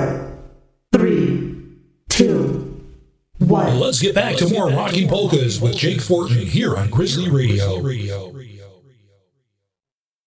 4, 3, 2, 1. Let's get back to more rocking polkas with Jake Fortin here on Grizzly Radio.